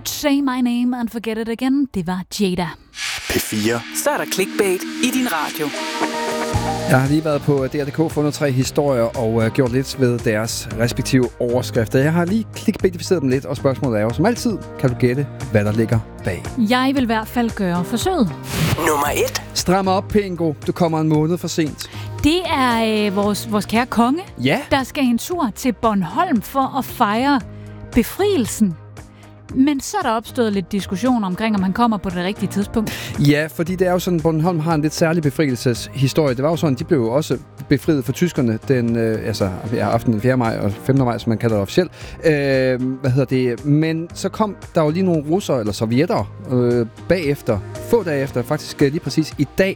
Don't Say My Name and Forget It Again. Det var Jada. P4. Så er der clickbait i din radio. Jeg har lige været på DR.dk, fundet 3 historier og gjort lidt ved deres respektive overskrifter. Jeg har lige clickbaitificeret dem lidt, og spørgsmålet er jo som altid, kan du gætte, hvad der ligger bag? Jeg vil i hvert fald gøre forsøget. Nummer 1. Stram op, Pingo. Du kommer en måned for sent. Det er vores kære konge, Ja. der skal en tur til Bornholm for at fejre befrielsen. Men så er der opstået lidt diskussion omkring, om han kommer på det rigtige tidspunkt. Ja, fordi det er jo sådan, Bornholm har en lidt særlig befrielseshistorie. Det var jo sådan, de blev jo også befriet fra tyskerne den aften den 4. maj og 5. maj, som man kalder det officielt. Men så kom der jo lige nogle russere, eller sovjetter, bagefter, få dage efter, faktisk lige præcis i dag,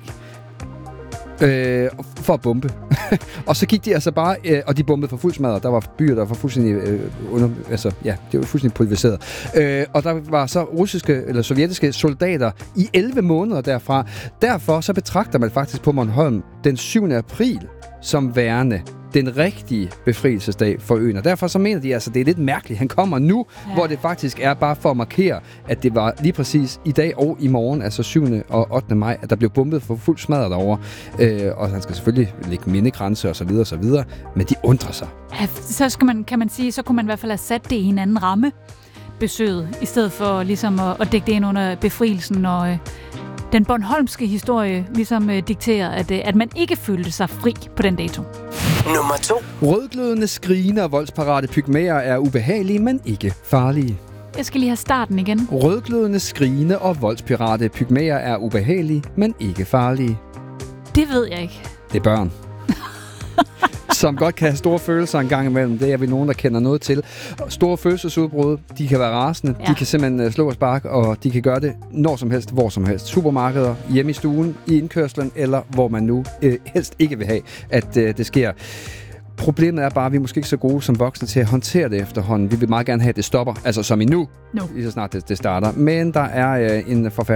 for at bombe. Og så gik de altså bare, og de bombede for fuld smadret. Der var byer, der var fuldstændig det var fuldstændig pulveriseret. Og der var så russiske eller sovjetiske soldater i 11 måneder derfra. Derfor så betragter man faktisk på Bornholm den 7. april som værende den rigtige befrielsesdag for øen. Og derfor så mener de altså, det er lidt mærkeligt. Han kommer nu, hvor det faktisk er bare for at markere, at det var lige præcis i dag og i morgen, altså 7. og 8. maj, at der blev bombet for fuld smadret derovre. Og han skal selvfølgelig lægge mindekranse og så videre, og så videre. Men de undrer sig. Ja, så kan man sige, så kunne man i hvert fald have sat det i en anden ramme, besøget, i stedet for ligesom at dække det ind under befrielsen og den bornholmske historie ligesom dikterer, at man ikke følte sig fri på den dato. Nummer 2. Rødglødende, skrigende og voldsparate pygmæer er ubehagelige, men ikke farlige. Jeg skal lige have starten igen. Rødglødende, skrigende og voldspirate pygmæer er ubehagelige, men ikke farlige. Det ved jeg ikke. Det er børn. Som godt kan have store følelser en gang imellem. Det er vi nogen, der kender noget til. Store følelsesudbrud, de kan være rasende. Ja. De kan simpelthen slå og sparke, og de kan gøre det når som helst, hvor som helst. Supermarkeder, hjemme i stuen, i indkørslen, eller hvor man nu helst ikke vil have, at det sker. Problemet er bare, at vi er måske ikke så gode som voksne til at håndtere det efterhånden. Vi vil meget gerne have, at det stopper. Altså som i nu, lige så snart det starter. Men der er en forfatter,